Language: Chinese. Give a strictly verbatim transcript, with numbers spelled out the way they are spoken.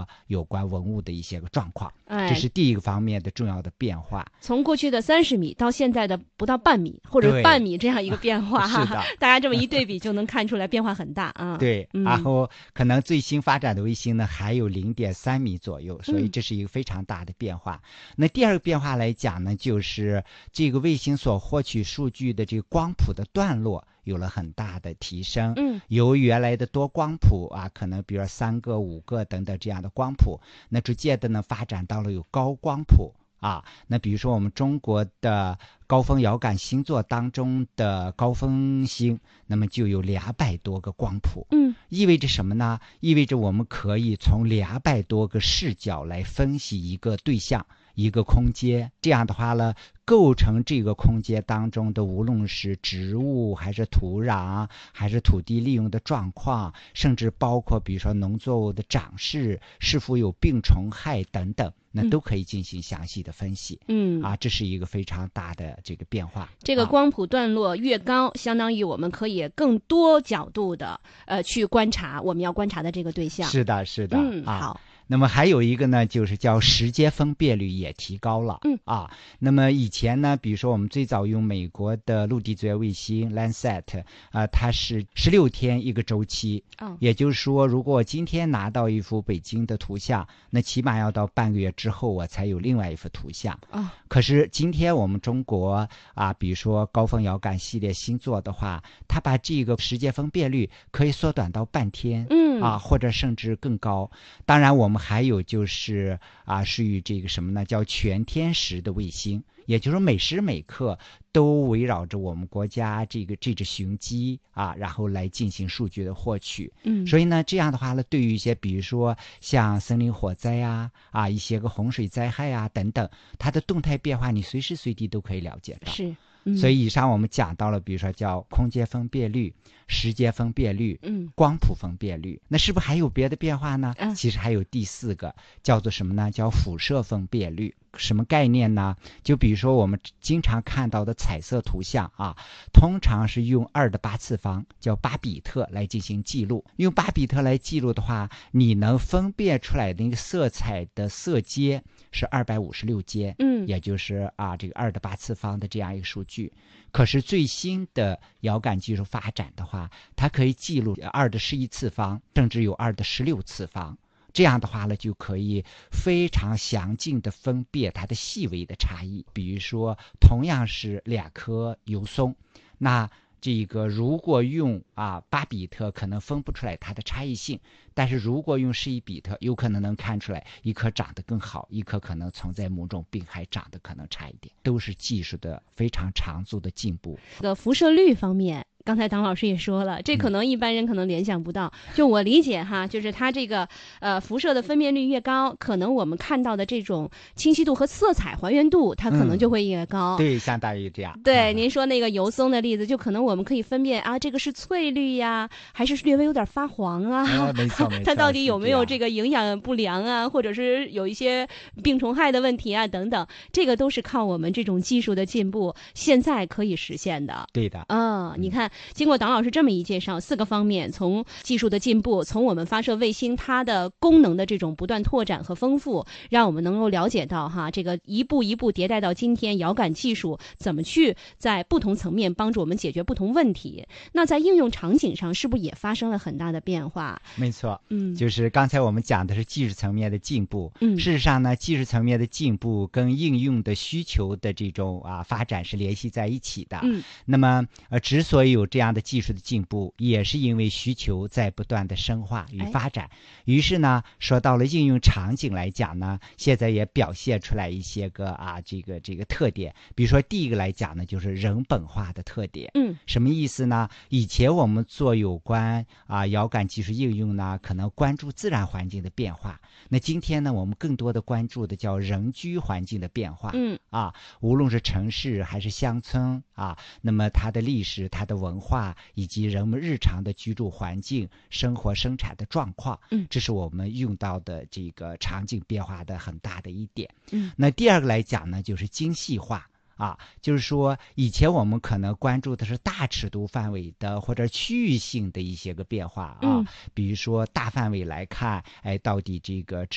个有关文物的一些个状况。 哎， 这是第一个方面的重要的变化。 从过去的三十米到现在的不到半米或者半米这样一个变化哈， 是的， 大家这么一对比就能看出来变化很大啊。 对， 嗯、 然后可能最新发展的卫星呢还有零点三米左右，所以这是一个非常大的变化。嗯、那第二个变化来讲呢，就是这个卫星所获取数据的这个光谱的段落有了很大的提升。 嗯， 由原来的多光谱啊，可能比如三个、五个等等这样的光谱，那逐渐的呢发展到了有高光谱。啊，那比如说我们中国的高峰遥感星座当中的高峰星，那么就有两百多个光谱。 嗯， 意味着什么呢？意味着我们可以从两百多个视角来分析一个对象、一个空间。这样的话呢，构成这个空间当中的，无论是植物还是土壤还是土地利用的状况，甚至包括比如说农作物的长势是否有病虫害等等，那都可以进行详细的分析。 嗯， 啊，这是一个非常大的这个变化。 这个光谱段落越高，啊、相当于我们可以更多角度的呃去观察我们要观察的这个对象。 是的，是的。 嗯， 啊、 好。 那么还有一个呢，就是叫时间分辨率也提高了。 嗯啊，那么以前呢，比如说我们最早用美国的陆地资源卫星 Landsat， 啊、呃，它是十六天一个周期。 哦， 也就是说，如果我今天拿到一幅北京的图像，那起码要到半个月之后我才有另外一幅图像。 哦， 可是今天我们中国啊，比如说高峰遥感系列星座的话，它把这个时间分辨率可以缩短到半天。 嗯啊，或者甚至更高。当然，我们还有就是啊，是与这个什么呢？叫全天时的卫星，也就是每时每刻都围绕着我们国家这个这只雄鸡啊，然后来进行数据的获取。 嗯， 所以呢，这样的话呢，对于一些比如说像森林火灾呀、啊，啊一些个洪水灾害啊等等，它的动态变化，你随时随地都可以了解到。 是。 所以以上我们讲到了，比如说叫空间分辨率、时间分辨率、 嗯， 光谱分辨率，那是不是还有别的变化呢？ 嗯、 其实还有第四个，叫做什么呢？叫辐射分辨率。什么概念呢？就比如说我们经常看到的彩色图像啊，通常是用二的八次方，叫八比特来进行记录。用八比特来记录的话，你能分辨出来的那个色彩的色阶是二百五十六阶， 嗯， 也就是啊这个二的八次方的这样一个数据。可是最新的遥感技术发展的话，它可以记录二的十一次方，甚至有二的十六次方。这样的话呢，就可以非常详尽的分辨它的细微的差异。比如说，同样是两颗油松，那这个如果用啊八比特，可能分不出来它的差异性；但是如果用十一比特，有可能能看出来一颗长得更好，一颗可能存在某种病还长得可能差一点，都是技术的非常长足的进步。 这个辐射率方面。刚才党老师也说了，这可能一般人可能联想不到。嗯、就我理解哈，就是它这个呃辐射的分辨率越高，可能我们看到的这种清晰度和色彩还原度，它可能就会越高。 嗯、对，相当于这样。 对，嗯、您说那个油松的例子，就可能我们可以分辨啊，这个是翠绿呀，还是略微有点发黄啊？ 啊没错没错。 它到底有没有这个营养不良啊，或者是有一些病虫害的问题啊等等？这个都是靠我们这种技术的进步，现在可以实现的。 对的。 嗯、呃，你看。经过党老师这么一介绍，四个方面，从技术的进步，从我们发射卫星它的功能的这种不断拓展和丰富，让我们能够了解到哈，这个一步一步迭代到今天，遥感技术怎么去在不同层面帮助我们解决不同问题。那在应用场景上，是不是也发生了很大的变化？ 没错， 嗯， 就是刚才我们讲的是技术层面的进步。 嗯， 事实上呢，技术层面的进步跟应用的需求的这种啊发展是联系在一起的。 嗯， 那么呃，之所以有这样的技术的进步，也是因为需求在不断的深化与发展。哎、于是呢，说到了应用场景来讲呢，现在也表现出来一些个啊这个这个特点。比如说第一个来讲呢，就是人本化的特点。 嗯， 什么意思呢？以前我们做有关啊遥感技术应用呢，可能关注自然环境的变化。那今天呢，我们更多的关注的叫人居环境的变化。 嗯， 啊，无论是城市还是乡村啊，那么它的历史、它的文化以及人们日常的居住环境、生活生产的状况， 嗯， 这是我们用到的这个场景变化的很大的一点。 嗯， 那第二个来讲呢，就是精细化。啊，就是说，以前我们可能关注的是大尺度范围的或者区域性的一些个变化啊， 嗯、 比如说大范围来看，哎，到底这个